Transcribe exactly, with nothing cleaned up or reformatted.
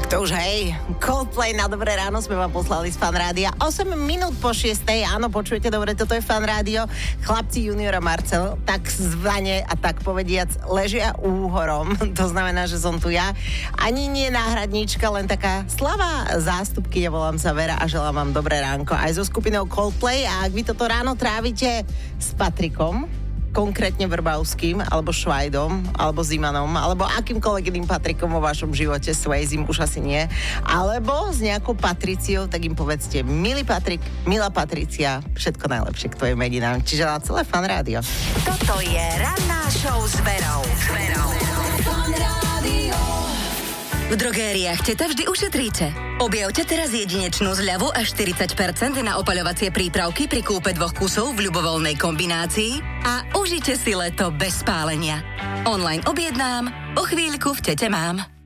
To už hej, Coldplay na Dobré ráno sme vám poslali z Fan Rádia. osem minút po šiestej, áno, počujete dobre, toto je Fan Rádio. Chlapci Junior a Marcel tak zvane a tak povediac ležia úhorom. To znamená, že som tu ja. Ani nie náhradníčka, len taká slava zástupkyňa, volám sa Vera a želám vám dobré ránko. Aj so skupinou Coldplay a ak vy toto ráno trávite s Patrikom, konkrétne Vrbavským, alebo Švajdom, alebo Zimanom, alebo akýmkoľvek iným Patrikom vo vašom živote, Swayzim už asi nie, alebo s nejakou Patriciou, tak im povedzte, milý Patrik, milá Patricia, všetko najlepšie k tvojim meninám. Čiže na celé Fan Rádio. Toto je ranná show s Verou. S Verou. Fan Rádio. V drogériách Teta vždy ušetríte. Objavte teraz jedinečnú zľavu až štyridsať percent na opaľovacie prípravky pri kúpe dvoch kusov v ľubovoľnej kombinácii a užite si leto bez spálenia. Online objednám, o chvíľku v Tete mám.